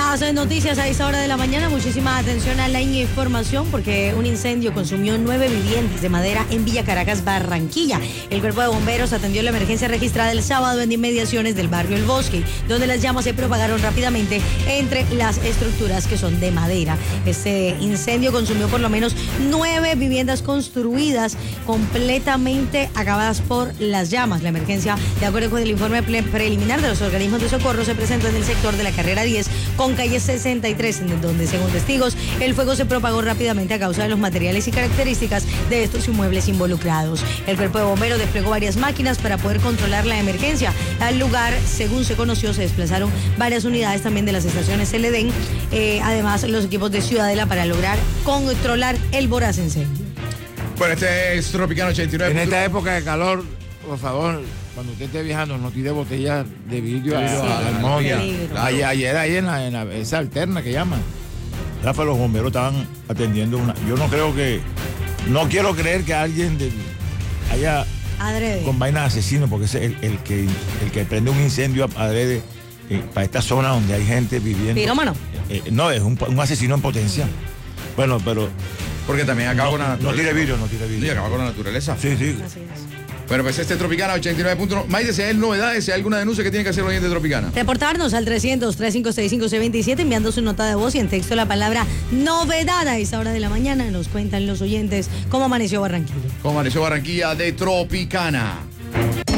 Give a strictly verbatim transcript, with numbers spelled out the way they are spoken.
Más noticias a esta hora de la mañana. Muchísima atención a la información porque un incendio consumió nueve viviendas de madera en Villa Caracas, Barranquilla. El cuerpo de bomberos atendió la emergencia registrada el sábado en inmediaciones del barrio El Bosque, donde las llamas se propagaron rápidamente entre las estructuras que son de madera. Este incendio consumió por lo menos nueve viviendas construidas completamente acabadas por las llamas. La emergencia, de acuerdo con el informe preliminar de los organismos de socorro, se presentó en el sector de la carrera diez con calle sesenta y tres, en donde, según testigos, el fuego se propagó rápidamente a causa de los materiales y características de estos inmuebles involucrados. El cuerpo de bomberos desplegó varias máquinas para poder controlar la emergencia. Al lugar, según se conoció, se desplazaron varias unidades también de las estaciones Celedén, eh, además los equipos de Ciudadela para lograr controlar el voraz incendio. Bueno, este es Tropicana ochenta y nueve. En esta época de calor, por favor, cuando usted esté viajando, no tire botellas de vidrio a- a- al monte. Claro. Ayer, ayer ahí en, la, en la- esa alterna que llaman, Rafa, los bomberos estaban atendiendo una. Yo no creo que. No quiero creer que alguien de, haya Adrede. con vainas asesinos, porque es el, el que el que prende un incendio adrede eh, para esta zona donde hay gente viviendo. Pirómano. Eh, no, es un, un asesino en potencia. Bueno, pero. Porque también acaba No, con la no naturaleza. tire vidrio, no tire vidrio. Sí, acaba con la naturaleza. Sí, sí. Así es. Bueno, pues este es Tropicana ochenta y nueve punto uno. Maite, si hay novedades, si hay alguna denuncia que tiene que hacer el oyente de Tropicana. Reportarnos al trescientos, trescientos cincuenta y seis, cinco seis veintisiete enviando su nota de voz y en texto la palabra novedad. A esa hora de la mañana nos cuentan los oyentes cómo amaneció Barranquilla. Como amaneció Barranquilla de Tropicana.